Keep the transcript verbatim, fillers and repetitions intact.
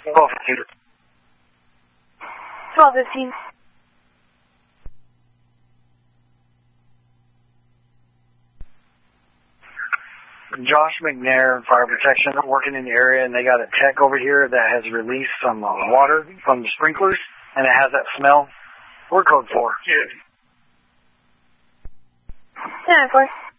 twelve fifteen. twelve fifteen. Josh McNair, Fire Protection, working in the area, and they got a tech over here that has released some uh, water from the sprinklers, and it has that smell. We're code four. ten four.